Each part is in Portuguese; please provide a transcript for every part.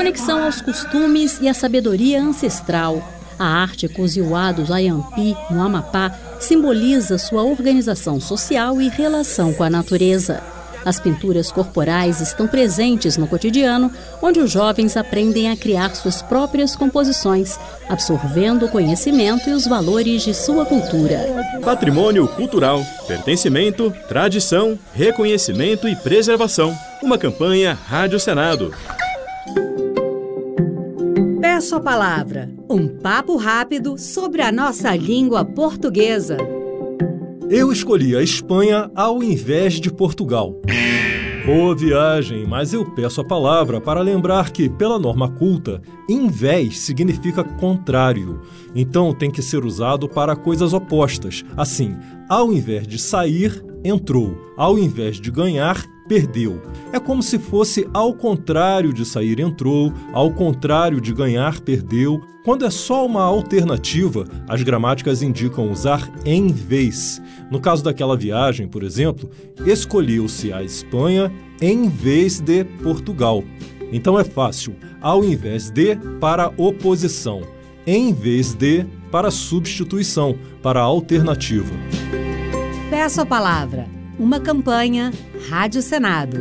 conexão aos costumes e à sabedoria ancestral. A arte Cozioá do Ayampi, no Amapá, simboliza sua organização social e relação com a natureza. As pinturas corporais estão presentes no cotidiano, onde os jovens aprendem a criar suas próprias composições, absorvendo o conhecimento e os valores de sua cultura. Patrimônio cultural, pertencimento, tradição, reconhecimento e preservação. Uma campanha Rádio Senado. Peço a palavra. Um papo rápido sobre a nossa língua portuguesa. Eu escolhi a Espanha ao invés de Portugal. Boa viagem, mas eu peço a palavra para lembrar que, pela norma culta, invés significa contrário. Então tem que ser usado para coisas opostas. Assim, ao invés de sair, entrou. Ao invés de ganhar, perdeu. É como se fosse ao contrário de sair, entrou, ao contrário de ganhar, perdeu. Quando é só uma alternativa, as gramáticas indicam usar em vez. No caso daquela viagem, por exemplo, escolheu-se a Espanha em vez de Portugal. Então é fácil. Ao invés de, para oposição. Em vez de, para substituição, para alternativa. Peço a palavra. Uma campanha Rádio Senado.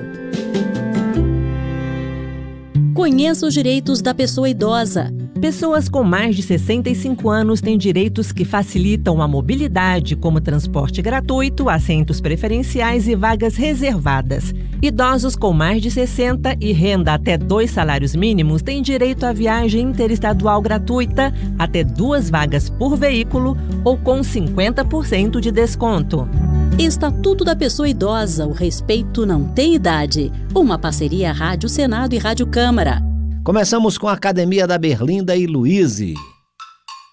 Conheça os direitos da pessoa idosa. Pessoas com mais de 65 anos têm direitos que facilitam a mobilidade, como transporte gratuito, assentos preferenciais e vagas reservadas. Idosos com mais de 60 e renda até 2 salários mínimos têm direito à viagem interestadual gratuita, até 2 vagas por veículo ou com 50% de desconto. Estatuto da Pessoa Idosa, o respeito não tem idade. Uma parceria Rádio Senado e Rádio Câmara. Começamos com a Academia da Berlinda e Luíse.